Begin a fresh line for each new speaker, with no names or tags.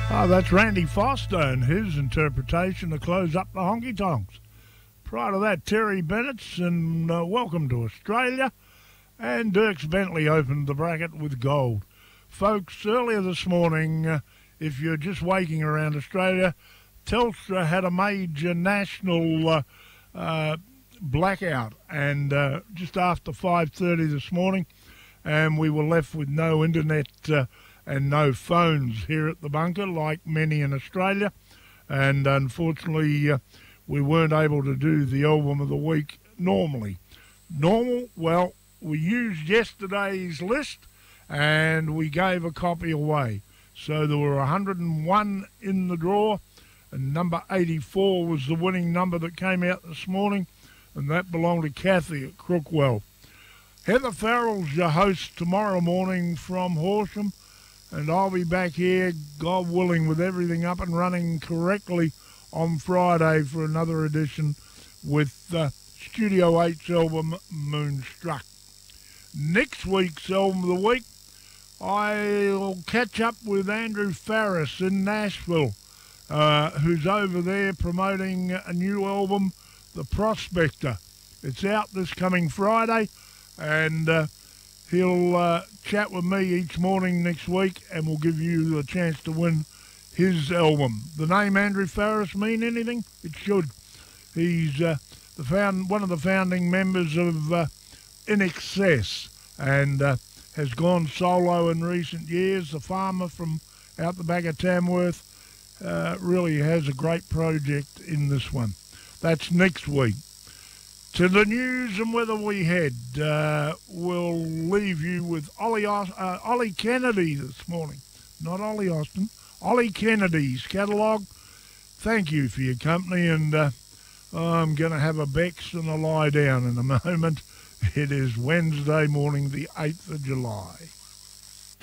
That's Randy Foster and his interpretation to close up the honky tonks. Prior to that, Terry Bennett's and Welcome to Australia. And Dirks Bentley opened the bracket with Gold. Folks, earlier this morning, if you're just waking around Australia, Telstra had a major national blackout, and just after 5:30 this morning, and we were left with no internet and no phones here at the bunker, like many in Australia. And unfortunately, we weren't able to do the album of the week normally. Well, we used yesterday's list and we gave a copy away. So there were 101 in the draw, and number 84 was the winning number that came out this morning, and that belonged to Kathy at Crookwell. Heather Farrell's your host tomorrow morning from Horsham, and I'll be back here, God willing, with everything up and running correctly on Friday for another edition with Studio 8's album Moonstruck. Next week's album of the week, I'll catch up with Andrew Farris in Nashville, who's over there promoting a new album, The Prospector. It's out this coming Friday, and he'll chat with me each morning next week, and we'll give you a chance to win his album. The name Andrew Farris mean anything? It should. He's one of the founding members of In Excess, and has gone solo in recent years. The farmer from out the back of Tamworth really has a great project in this one. That's next week. To the news and weather we head. We'll leave you with Ollie Kennedy this morning. Not Ollie Austin. Ollie Kennedy's catalogue. Thank you for your company, and I'm going to have a Bex and a lie down in a moment. It is Wednesday morning, the 8th of July.